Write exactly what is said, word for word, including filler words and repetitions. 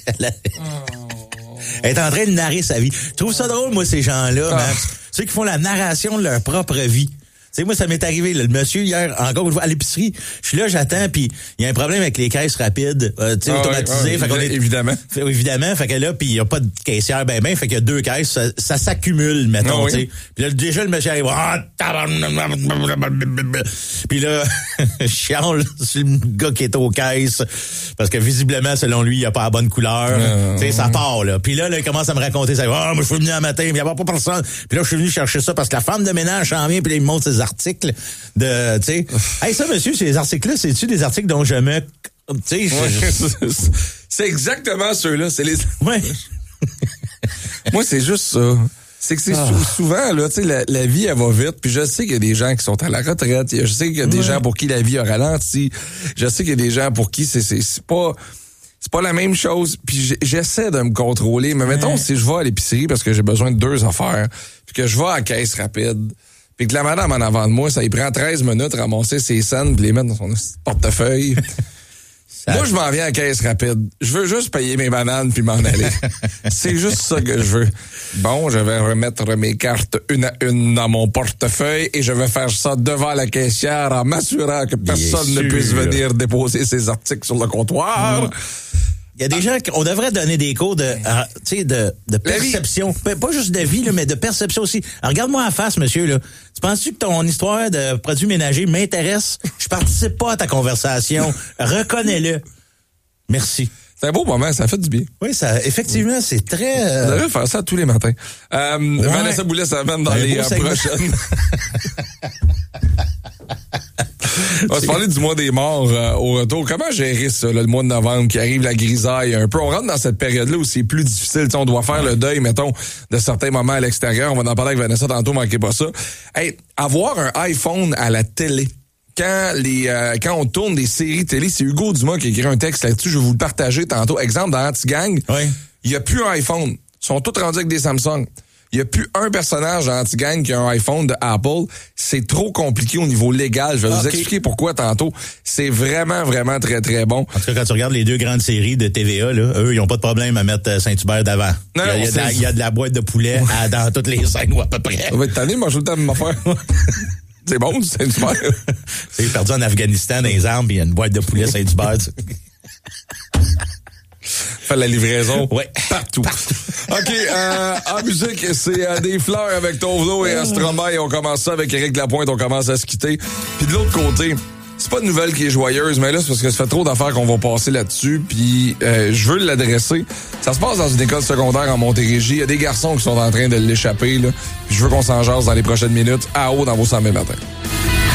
Elle, a... oh. Elle est en train de narrer sa vie. Je trouve ça drôle, moi, ces gens-là, ah. Max. Ceux qui font la narration de leur propre vie. Tu sais, moi, ça m'est arrivé, là, le monsieur, hier, encore une fois, à l'épicerie, je suis là, j'attends, puis il y a un problème avec les caisses rapides, euh, tu sais, ah, automatisées. Ouais, fait qu'on est, évidemment. Fait, évidemment, fait que là, puis il y a pas de caissière ben ben, fait qu'il y a deux caisses, ça, ça s'accumule, mettons, ah, tu sais. Oui. Puis là, déjà, le monsieur arrive, ah, puis là, je chiale sur le gars qui est aux caisses, parce que visiblement, selon lui, il a pas la bonne couleur. Ah, tu sais, ça part, là. Puis là, là, il commence à me raconter ça. Ah, moi, je suis venu un matin, mais il y avait pas personne. Puis là, je suis venu chercher ça parce que la femme de ménage s'en vient, puis là, il me montre ses articles de, tu sais. Hey, ça, monsieur, ces articles-là, c'est-tu des articles dont je me, tu sais, ouais, je... c'est exactement ceux-là. C'est les. Ouais. Moi, c'est juste ça. C'est que c'est ah. souvent, là, tu sais, la, la vie, elle va vite. Puis je sais qu'il y a des gens qui sont à la retraite. Je sais qu'il y a des ouais. gens pour qui la vie a ralenti. Je sais qu'il y a des gens pour qui c'est, c'est, c'est pas. C'est pas la même chose, puis j'essaie de me contrôler. Mais mettons, ouais. si je vais à l'épicerie parce que j'ai besoin de deux affaires, puis que je vais à la caisse rapide, puis que la madame en avant de moi, ça y prend treize minutes à ramasser ses scènes puis les mettre dans son portefeuille. Ça... Moi, je m'en viens à la caisse rapide. Je veux juste payer mes bananes puis m'en aller. C'est juste ça que je veux. Bon, je vais remettre mes cartes une à une dans mon portefeuille et je vais faire ça devant la caissière en m'assurant que personne ne puisse venir déposer ses articles sur le comptoir. Mmh. Il y a des gens qu'on devrait donner des cours de, euh, tu sais, de, de perception. Pas juste de vie, là, mais de perception aussi. Alors, regarde-moi en face, monsieur, là. Tu penses-tu que ton histoire de produits ménagers m'intéresse? Je participe pas à ta conversation. Reconnais-le. Merci. C'est un beau moment, ça fait du bien. Oui, ça, effectivement, c'est très... Euh... Vous devez faire ça tous les matins. Euh, ouais. Vanessa Boulet, ça va dans un les euh, prochaines. On va se parler du mois des morts euh, au retour. Comment gérer ça, là, le mois de novembre qui arrive, la grisaille un peu? On rentre dans cette période-là où c'est plus difficile. T'sais, on doit faire le deuil, mettons, de certains moments à l'extérieur. On va en parler avec Vanessa tantôt, manquez pas ça. Hey, avoir un iPhone à la télé, quand les euh, quand on tourne des séries télé, c'est Hugo Dumas qui a écrit un texte là-dessus, je vais vous le partager tantôt. Exemple, dans Anti-Gang, il oui. n'y a plus un iPhone. Ils sont tous rendus avec des Samsung. Il n'y a plus un personnage dans Anti-Gang qui a un iPhone de Apple. C'est trop compliqué au niveau légal. Je vais okay. vous expliquer pourquoi tantôt. C'est vraiment, vraiment très, très bon. En tout cas, quand tu regardes les deux grandes séries de T V A, là, eux, ils n'ont pas de problème à mettre Saint-Hubert d'avant. Non, il, y a, non, il, y a de la, il y a de la boîte de poulet à, dans toutes les scènes ou à peu près. On va être tanné de manger le temps de m'affaire. C'est bon, Saint-Hubert. C'est perdu en Afghanistan dans les armes, puis il y a une boîte de poulet Saint-Hubert. Fait la livraison ouais. partout. partout. OK, euh, en musique, c'est euh, des fleurs avec Tovlo et Astromae. On commence ça avec Éric Lapointe, on commence à se quitter. Puis de l'autre côté, c'est pas une nouvelle qui est joyeuse, mais là, c'est parce que ça fait trop d'affaires qu'on va passer là-dessus. Puis euh, je veux l'adresser. Ça se passe dans une école secondaire en Montérégie. Il y a des garçons qui sont en train de l'échapper, là. Puis je veux qu'on s'en jase dans les prochaines minutes à haut dans vos cent mille matins.